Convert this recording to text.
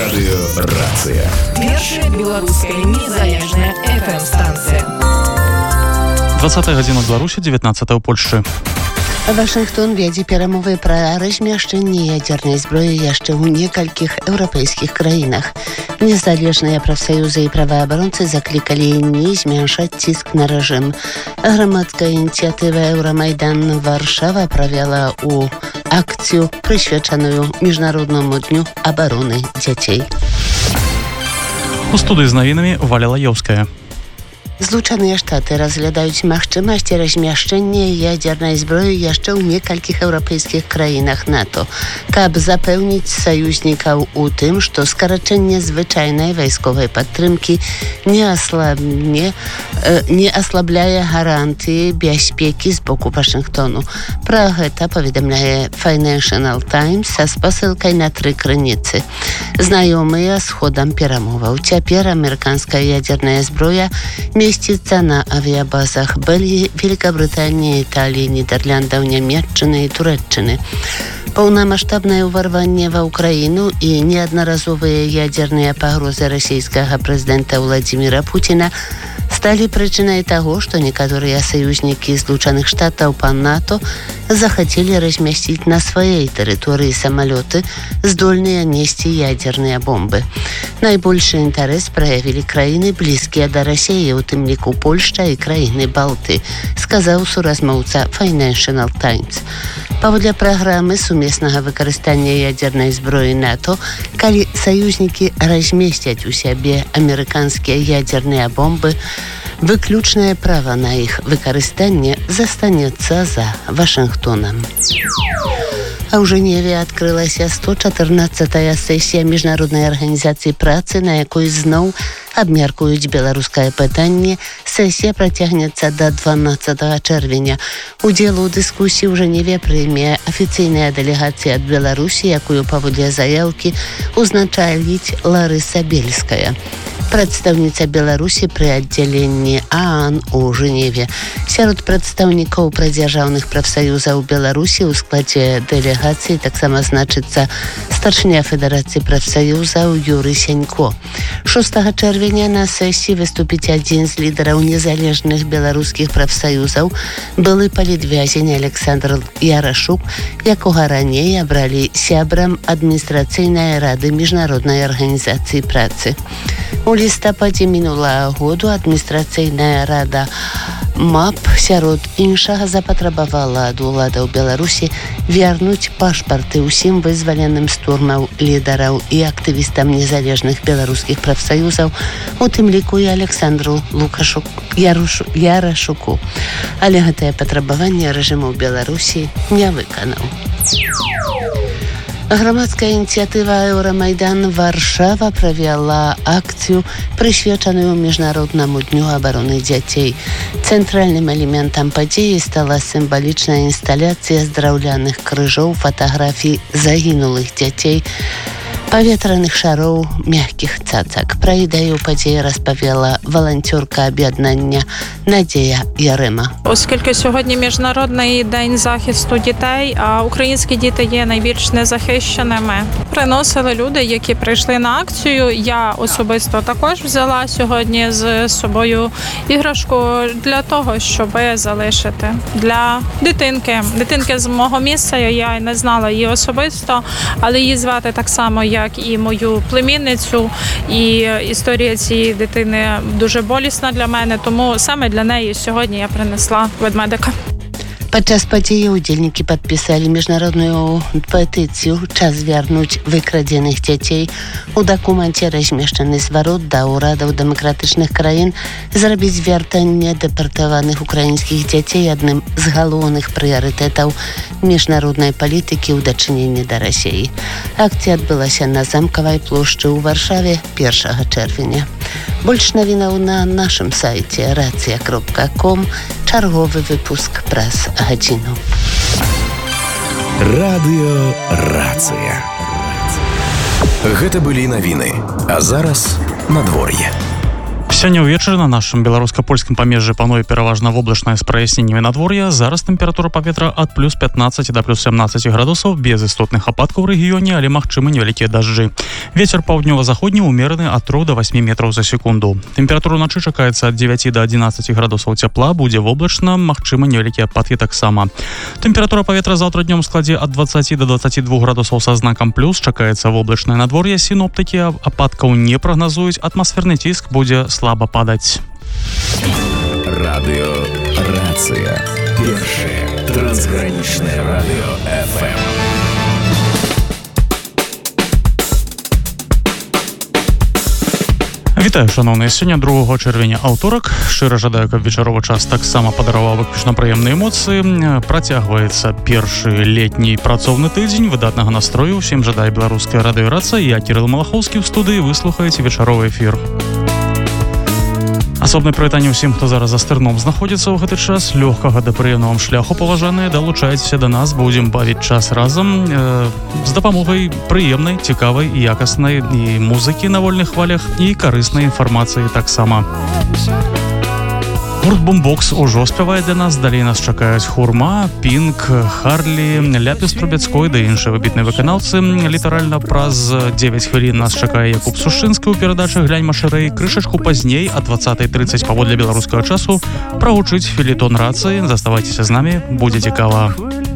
Радыёрацыя. Першая беларуская незалежная FM-станцыя. 20 гадзіна ў Беларусі, 19 ў Польшчы. Вашингтон вядзе перамовы пра размяшчэнне ядзернай зброі яшчэ ў некалькіх еўрапейскіх краінах. Незалежныя прафсаюзы і праваабаронцы заклікалі не змяншаць ціск на рэжым. Грамадская ініцыятыва «Еўрамайдан Варшава» правяла ў акцыю, прысвечаную Міжнароднаму дню абароны дзяцей. У студыі з навінамі Валя Лаёўская. Злучаныя Штаты разглядаюць магчымасці размяшчэння ядзернай зброі яшчэ ў некалькіх еўрапейскіх краінах НАТО, каб запэўніць саюзнікаў у тым, што скарачэнне звычайнай вайсковай падтрымкі не аслабляе гарантыі бяспекі з боку Вашингтону. Пра гэта паведамляе Financial Times са спасылкай на 3 крыніцы. Знаёмыя з ходам перамоваў. Цяпер амерыканская ядзерная зброя месціцца на авіябазах Бельгіі, Великабрытаніі, Італіі, Нідерландаў, Нямецчыны і Турэччыны. Паўнамаштабнае ўварванне ва ўкраіну і неаднаразовыя ядзерныя пагрозы расійскага прэзідэнта Владзіміра Пуціна сталі прычынай таго, што некаторыя саюзнікі Злучаных Штатаў па НАТО захацелі размясціць на сваёй тэрыторыі самалёты, здольныя несці ядзерныя бомбы. Найбольшы інтарэс праявілі краіны, блізкія да Расіі, у тым ліку Польшча і краіны Балты, сказаў суразмоўца Financial Times. Паводле праграмы сумеснага выкарыстання ядзернай зброі НАТО, калі саюзнікі размесцяць у сябе амерыканскія ядзерныя бомбы, выключнае права на іх выкарыстанне застанецца за Вашингтонам. А ў Жэневе адкрылася 114-я сесія Міжнароднай арганізацыі працы, на якой зноў абмяркуюць беларускае пытанне. Сесія працягнецца да 12 чэрвеня. Удзел у дыскусіі ў Жэневе прыме афіцыйная дэлегацыя ад Беларусі, якую паводле заяўкі узначаліць Ларыса Бельская, прадстаўніца Беларусі пры аддзяленні ААН у Жэневе. Сярод прадстаўнікоў прадзяржаўных прафсаюзаў Беларусі ў складзе дэлегацыі таксама значыцца старшыня Федэрацыі прафсаюзаў Юрый Сянько. 6 чэрвеня на сесіі выступіць адзін з лідараў незалежных беларускіх прафсаюзаў, былы палітвязень Александр Ярашук, якога раней абралі сябрам адміністрацыйнай рады Міжнароднай арганізацыі працы. У лістападзе мінулага году адміністрацыйная рада МАП сярод іншага запатрабавала ад уладаў Беларусі вярнуць пашпарты ўсім вызваленым з турмаў лідараў і актывістам незалежных беларускіх прафсаюзаў, у тым ліку і Александру Ярашуку. Але гэтае патрабаванне рэжыму ў Беларусі не выканаў. Грамадская ініцыятыва «Еўрамайдан Варшава» правяла акцыю, прысвечаную Міжнароднаму дню абароны дзяцей. Цэнтральным элементам падзеі стала сімвалічная інсталяцыя з драўляных крыжоў, фатаграфій загінулых дзяцей, паветраных шароў, мяккіх цацак. Пра ідэю падзеі распавяла валанцёрка аб'яднання Надія Ярема. Оскільки сьогодні Міжнародний день захисту дітей, а українські діти є найбільш незахищеними, приносили люди, які прийшли на акцію. Я особисто також взяла сьогодні з собою іграшку для того, щоб залишити для дитинки. Дитинки з мого місця, я не знала її особисто, але її звати так само, як і мою племінницю. І історія цієї дитини дуже болісна для мене, тому саме для неї сьогодні я принесла ведмедика. Падчас падзеі ўдзельнікі падпісалі міжнародную петыцыю «Час вярнуць выкрадзеных дзяцей». У дакуменце размешчаны зварот да ўрадаў дэмакратычных краін зрабіць вяртанне дэпартаваных украінскіх дзяцей адным з галоўных прыярытэтаў міжнароднай палітыкі ў дачыненні да Расіі. Акцыя адбылася на Замкавай плошчы ў Варшаве 1 чэрвеня. Больш навінаў на нашым сайце racja.com. Чарговы выпуск праз гадзіну. Радыёрацыя. Гэта былі навіны. А зараз надвор'е. Сёння ўвечары на нашым беларуска-польскім памежжы пануе пераважна воблачнае з праясненнямі надвор'я. Зараз тэмпература паветра ад плюс 15 да плюс 17 градусаў, без істотных ападкаў у рэгіёне, але магчымы невялікія дажджы. Ветер паўднёва-заходні ўмераны ад 3 до 8 метраў за секунду. Тэмпература ўначы чакаецца ад 9 до 11 градусаў цяпла, будзе воблачна, магчыма невялікія ападкі таксама. Тэмпература паветра заўтра днём складзе ад 20 до 22 градусаў са знакам плюс, чакаецца воблачнае надвор'е, сіноптыкі ападкаў не прагназуюць, атмасферны ціск будзе слаба падаць. Радиорация. Первое трансграничное радио ФМ. Вітаю, шановныя, сёння 2 чэрвеня аўторак. Шчыра жадаю, каб вечаровы час таксама падараваў выключна прыемныя эмоцыі. Працягваецца першы летні працоўны тыдзень. Выдатнага настрою усім жадае беларуская радыёрацыя. Я Кірыл Малахоўскі ў студыі, вы слухаеце вечаровы эфір. Асобнае прывітанне ўсім, хто зараз за стырном знаходзіцца ў гэты час. Лёгкага да прыемнага шляху, паважаныя, далучайцеся да нас, будзем бавіць час разам з дапамогай прыемнай, цікавай і якаснай і музыкі на вольных хвалях і карыснай інфармацыі таксама. Гурт Бумбокс ужо спявае для нас, далей нас чакаюць Хурма, Пінк, Харлі, Ляпіс Трубецкой да іншыя выбітныя выканаўцы. Літаральна праз 9 хвілін нас чакае Якуб Сушынскі ў перадачы «Глянь Машэрэй». Крышачку пазней, ад 20:30 паводле беларускага часу, прагучыць фелетон рацыі. Заставайцеся з намі, будзе цікава.